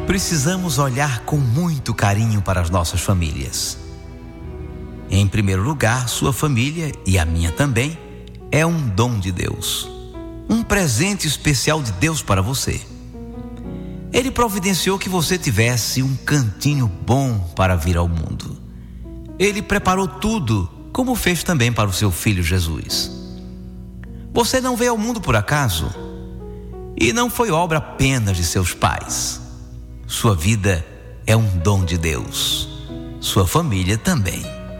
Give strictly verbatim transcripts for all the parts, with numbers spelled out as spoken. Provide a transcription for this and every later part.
Precisamos olhar com muito carinho para as nossas famílias. Em primeiro lugar, sua família, e a minha também, é um dom de Deus. Um presente especial de Deus para você. Ele providenciou que você tivesse um cantinho bom para vir ao mundo. Ele preparou tudo, como fez também para o seu filho Jesus. Você não veio ao mundo por acaso, e não foi obra apenas de seus pais. Sua vida é um dom de Deus. Sua família também.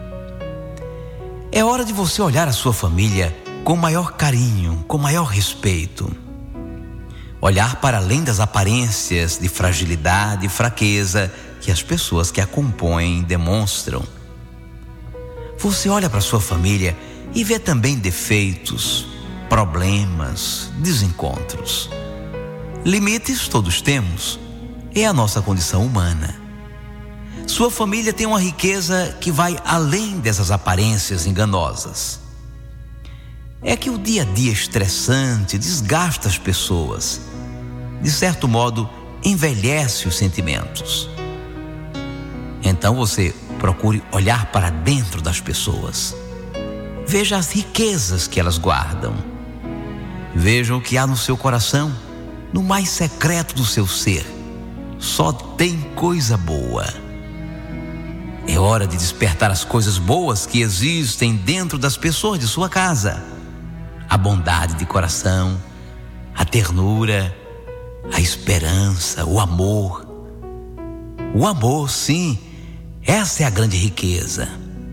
É hora de você olhar a sua família com maior carinho, com maior respeito. Olhar para além das aparências de fragilidade e fraqueza que as pessoas que a compõem demonstram. Você olha para a sua família e vê também defeitos, problemas, desencontros. Limites todos temos. É a nossa condição humana. Sua família tem uma riqueza que vai além dessas aparências enganosas. É que o dia a dia estressante desgasta as pessoas. De certo modo, envelhece os sentimentos. Então você procure olhar para dentro das pessoas. Veja as riquezas que elas guardam. Veja o que há no seu coração, no mais secreto do seu ser. Só tem coisa boa. É hora de despertar as coisas boas que existem dentro das pessoas de sua casa. A bondade de coração, a ternura, a esperança, o amor. O amor, sim, essa é a grande riqueza.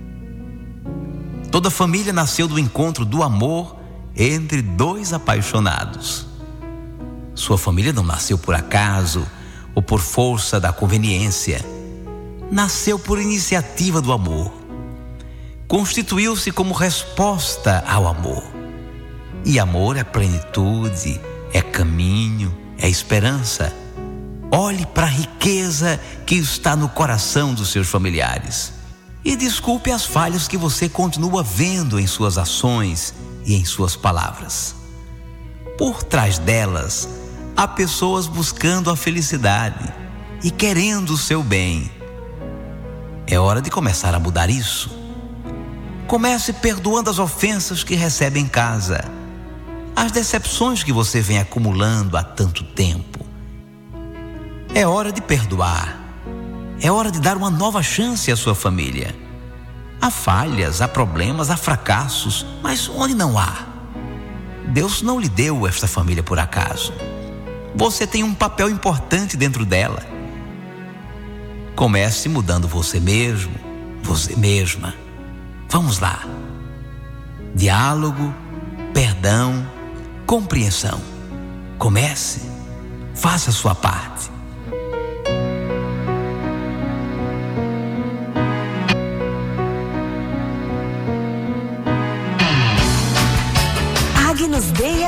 Toda família nasceu do encontro do amor entre dois apaixonados. Sua família não nasceu por acaso ou por força da conveniência. Nasceu por iniciativa do amor. Constituiu-se como resposta ao amor. E amor é plenitude, é caminho, é esperança. Olhe para a riqueza que está no coração dos seus familiares. E desculpe as falhas que você continua vendo em suas ações e em suas palavras. Por trás delas, há pessoas buscando a felicidade e querendo o seu bem. É hora de começar a mudar isso. Comece perdoando as ofensas que recebe em casa, as decepções que você vem acumulando há tanto tempo. É hora de perdoar. É hora de dar uma nova chance à sua família. Há falhas, há problemas, há fracassos, mas onde não há? Deus não lhe deu esta família por acaso. Você tem um papel importante dentro dela. Comece mudando você mesmo, você mesma. Vamos lá. Diálogo, perdão, compreensão. Comece, faça a sua parte.